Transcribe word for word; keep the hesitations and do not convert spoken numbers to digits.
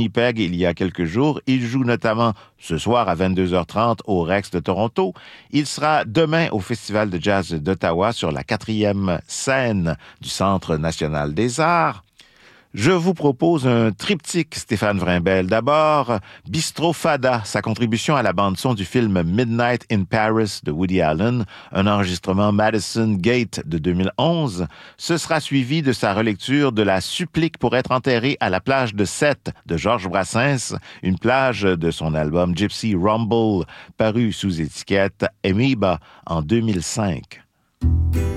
Winnipeg il y a quelques jours. Il joue notamment ce soir à vingt-deux heures trente au Rex de Toronto. Il sera demain au Festival de jazz d'Ottawa sur la quatrième scène du Centre national des arts. Je vous propose un triptyque, Stéphane Vrimbel. D'abord, Bistro Fada, sa contribution à la bande-son du film Midnight in Paris de Woody Allen, un enregistrement Madison Gate de deux mille onze. Ce sera suivi de sa relecture de La supplique pour être enterré à la plage de Sète de Georges Brassens, une plage de son album Gypsy Rumble, paru sous étiquette Amoeba en deux mille cinq.